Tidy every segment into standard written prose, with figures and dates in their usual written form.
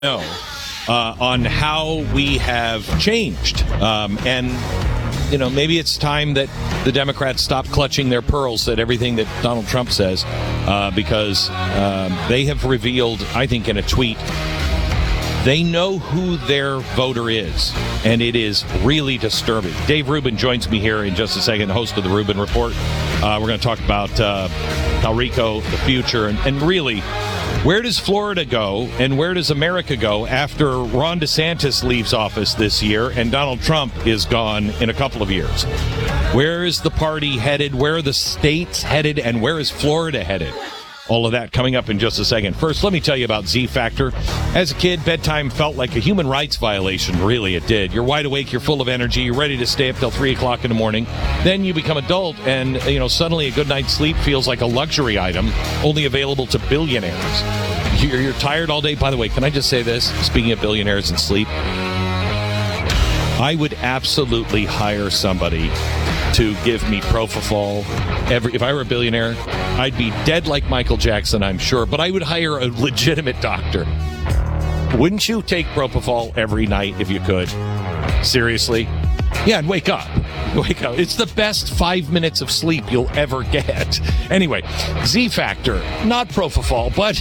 know on how we have changed. And, you know, maybe it's time that the Democrats stop clutching their pearls at everything that Donald Trump says, because they have revealed, I think, in a tweet, they know who their voter is, and it is really disturbing. Dave Rubin joins me here in just a second, host of the Rubin Report. We're going to talk about Talrico, the future, and really, where does Florida go and where does America go after Ron DeSantis leaves office this year and Donald Trump is gone in a couple of years? Where is the party headed? Where are the states headed? And where is Florida headed? All of that coming up in just a second. First, let me tell you about Z Factor. As a kid, bedtime felt like a human rights violation. Really, it did. You're wide awake, you're full of energy, you're ready to stay up till 3 o'clock in the morning. Then you become adult, and suddenly a good night's sleep feels like a luxury item, only available to billionaires. You're tired all day. By the way, can I just say this? Speaking of billionaires and sleep, I would absolutely hire somebody to give me Propofol. If I were a billionaire, I'd be dead like Michael Jackson, I'm sure, but I would hire a legitimate doctor. Wouldn't you take Propofol every night if you could? Seriously? Yeah, and wake up. Wake up. It's the best 5 minutes of sleep you'll ever get. Anyway, Z Factor, not Propofol, but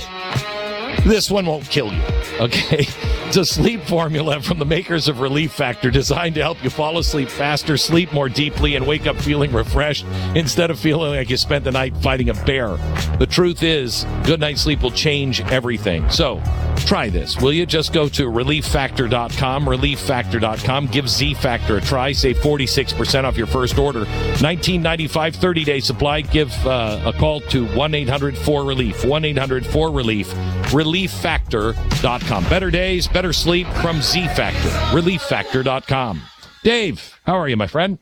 this one won't kill you, okay? It's a sleep formula from the makers of Relief Factor, designed to help you fall asleep faster, sleep more deeply, and wake up feeling refreshed instead of feeling like you spent the night fighting a bear. The truth is, good night's sleep will change everything. So, try this. Will you just go to ReliefFactor.com, ReliefFactor.com, give Z Factor a try, save 46% off your first order. $19.95, 30-day supply. Give a call to 1-800-4RELIEF, 1-800-4RELIEF, ReliefFactor.com. Better days, better sleep from Z Factor, ReliefFactor.com. Dave, how are you, my friend?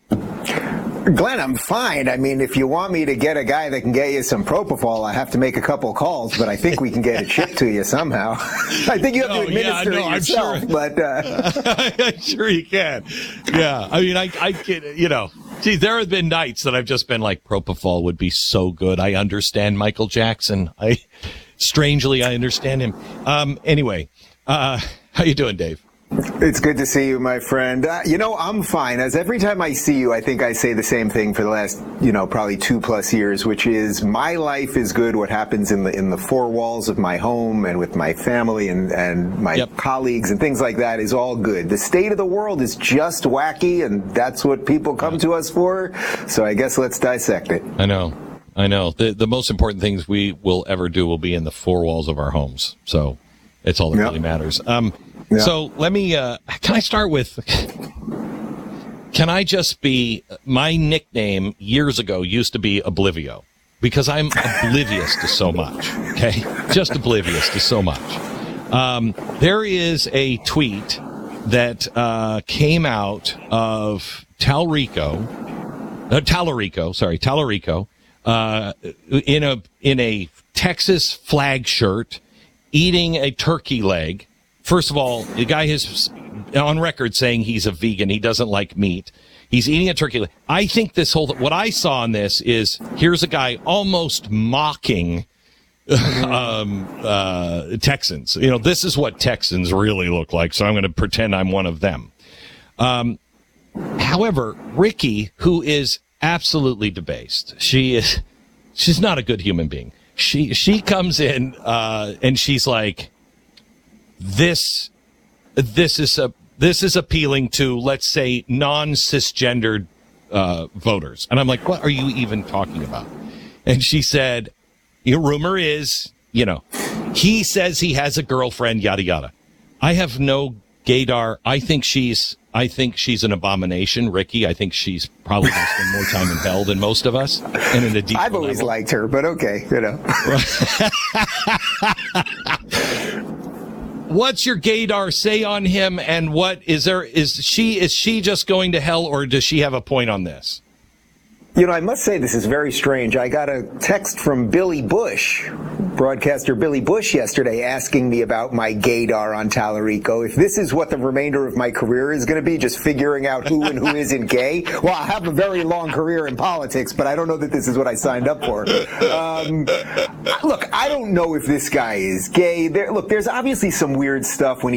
Glenn, I'm fine. I mean, if you want me to get a guy that can get you some Propofol, I have to make a couple calls, but I think we can get it shipped to you somehow. I think you have to administer it yourself, sure. But I'm sure you can. Yeah, I mean, I can, geez, there have been nights that I've just been like, Propofol would be so good. I understand Michael Jackson. Strangely, I understand him. Anyway, how you doing, Dave? It's good to see you, my friend. I'm fine. As every time I see you, I think I say the same thing for the last, probably 2+ years, which is my life is good. What happens in the four walls of my home and with my family and my colleagues and things like that is all good. The state of the world is just wacky, and that's what people come to us for. So I guess let's dissect it. I know. The most important things we will ever do will be in the four walls of our homes. So it's all that really matters. So let me, can I start with, can I just be, my nickname years ago used to be Oblivio, because I'm oblivious to so much, okay? Just oblivious to so much. There is a tweet that came out of Talrico, in a Texas flag shirt, eating a turkey leg. First of all, the guy is on record saying he's a vegan. He doesn't like meat. He's eating a turkey leg. I think what I saw in this is, here's a guy almost mocking Texans. This is what Texans really look like, so I'm going to pretend I'm one of them. However, Ricky, who is absolutely debased, she's not a good human being. She comes in and she's like, This is appealing to, let's say, non-cisgendered voters. And I'm like, what are you even talking about? And she said, rumor is, he says he has a girlfriend, yada, yada. I have no gaydar. I think she's an abomination, Ricky. I think she's probably going to spend more time in hell than most of us. And in a deep I've always liked her, but okay, What's your gaydar say on him, and what is she just going to hell, or does she have a point on this? You know, I must say this is very strange. I got a text from Billy Bush, broadcaster Billy Bush, yesterday asking me about my gaydar on Tallarico. If this is what the remainder of my career is going to be, just figuring out who and who isn't gay, well, I have a very long career in politics, but I don't know that this is what I signed up for. Look, I don't know if this guy is gay. Look, there's obviously some weird stuff when